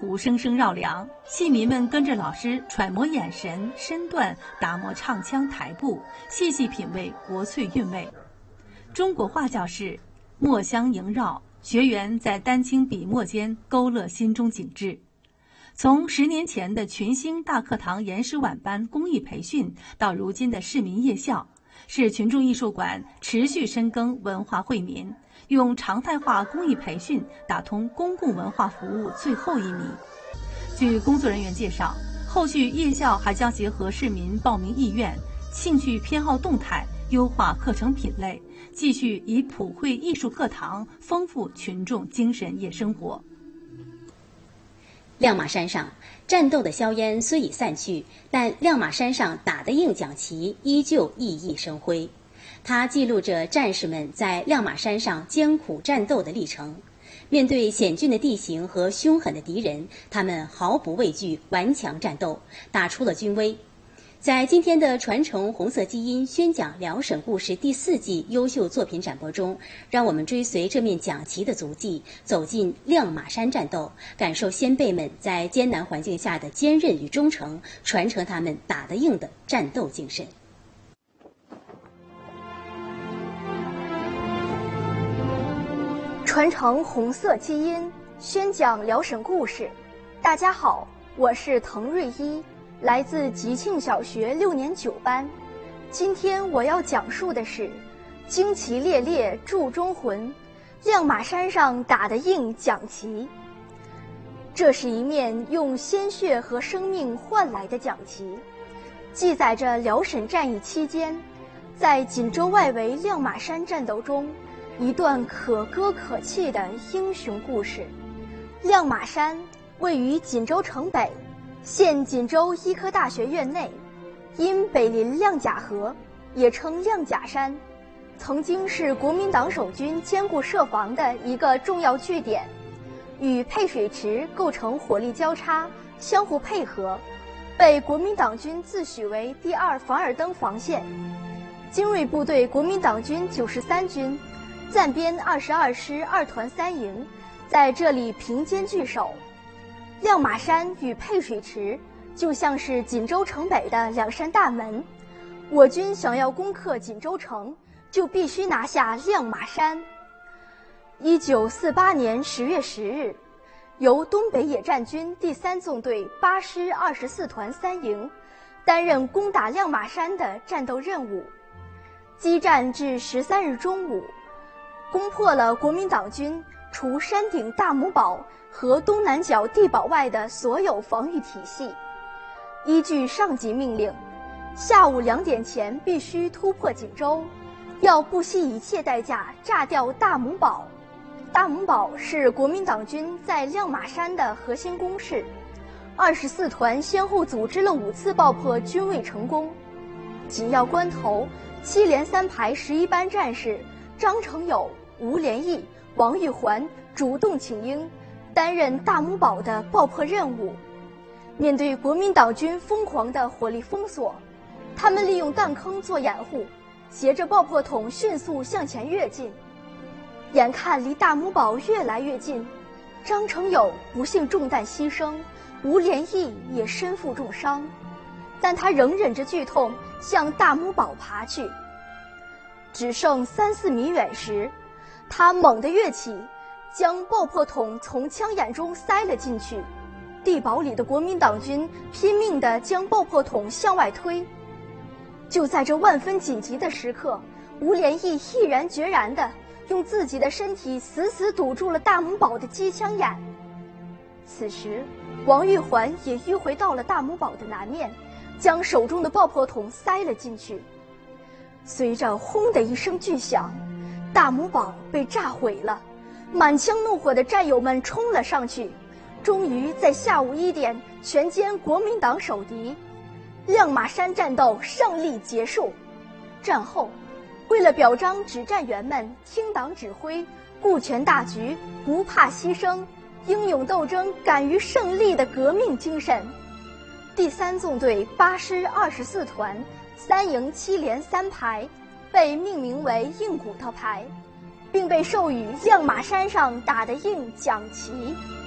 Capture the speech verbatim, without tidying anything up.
胡声声绕梁，戏迷们跟着老师揣摩眼神、身段，打磨唱腔台步，细细品味国粹韵味。中国画教室，墨香萦绕，学员在丹青笔墨间勾勒心中景致。从十年前的群星大课堂研师晚班公益培训，到如今的市民夜校，是群众艺术馆持续深耕文化惠民，用常态化公益培训打通公共文化服务最后一谜。据工作人员介绍，后续夜校还将结合市民报名意愿、兴趣偏好动态，优化课程品类，继续以普惠艺术课堂丰富群众精神夜生活。 亮马山上，战斗的硝烟虽已散去，但亮马山上打的硬奖旗依旧熠熠生辉。它记录着战士们在亮马山上艰苦战斗的历程。面对险峻的地形和凶狠的敌人，他们毫不畏惧，顽强战斗，打出了军威。在今天的传承红色基因宣讲辽沈故事第四季优秀作品展播中，让我们追随这面奖旗的足迹，走进亮马山战斗，感受先辈们在艰难环境下的坚韧与忠诚，传承他们打得硬的战斗精神。 传承红色基因宣讲辽沈故事。大家好，我是滕瑞一，来自吉庆小学六年九班。今天我要讲述的是旌旗猎猎铸忠魂，亮马山上打得硬奖旗。这是一面用鲜血和生命换来的奖旗，记载着辽沈战役期间在锦州外围亮马山战斗中一段可歌可泣的英雄故事。亮马山位于锦州城北，现锦州医科大学院内，因北临亮甲河，也称亮甲山，曾经是国民党守军坚固设防的一个重要据点，与配水池构成火力交叉，相互配合，被国民党军自诩为第二凡尔登防线。精锐部队国民党军九十三军暂编二十二师二团三营，在这里凭坚据守。亮马山与配水池就像是锦州城北的两扇大门，我军想要攻克锦州城，就必须拿下亮马山。一九四八年十月十日，由东北野战军第三纵队八师二十四团三营担任攻打亮马山的战斗任务，激战至十三日中午，攻破了国民党军除山顶大母堡和东南角地堡外的所有防御体系。依据上级命令，下午两点前必须突破锦州，要不惜一切代价炸掉大母堡。大母堡是国民党军在亮马山的核心工事，二十四团先后组织了五次爆破均未成功。紧要关头，七连三排十一班战士张成友、吴连义、王玉环主动请缨，担任大母堡的爆破任务。面对国民党军疯狂的火力封锁，他们利用弹坑做掩护，携着爆破筒迅速向前跃进。眼看离大母堡越来越近，张成友不幸中弹牺牲，吴连义也身负重伤，但他仍忍着剧痛向大母堡爬去。只剩三四米远时，他猛地跃起，将爆破筒从枪眼中塞了进去。地堡里的国民党军拼命地将爆破筒向外推。就在这万分紧急的时刻，吴连义毅然决然地用自己的身体死死堵住了大母堡的机枪眼。此时，王玉环也迂回到了大母堡的南面，将手中的爆破筒塞了进去。随着轰的一声巨响，大母堡被炸毁了，满腔怒火的战友们冲了上去，终于在下午一点全歼国民党守敌。亮马山战斗胜利结束。战后，为了表彰指战员们听党指挥、顾全大局、不怕牺牲、英勇斗争、敢于胜利的革命精神，第三纵队八师二十四团三营七连三排被命名为硬骨头排，并被授予亮马山上打得硬奖旗。